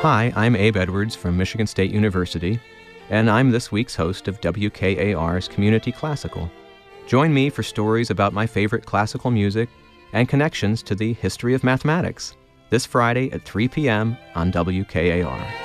Hi, I'm Abe Edwards from Michigan State University, and I'm this week's host of WKAR's Community Classical. Join me for stories about my favorite classical music and connections to the history of mathematics this Friday at 3 p.m. on WKAR.